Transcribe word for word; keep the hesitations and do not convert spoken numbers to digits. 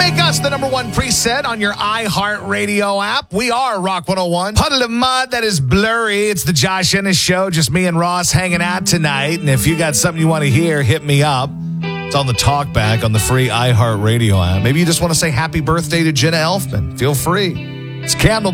Make us the number one preset on your iHeartRadio app. We are Rock one oh one. Puddle of Mud, that is Blurry. It's the Josh Ennis Show. Just me and Ross hanging out tonight. And if you got something you want to hear, hit me up. It's on the talkback on the free iHeartRadio app. Maybe you just want to say happy birthday to Jenna Elfman. Feel free. It's Candle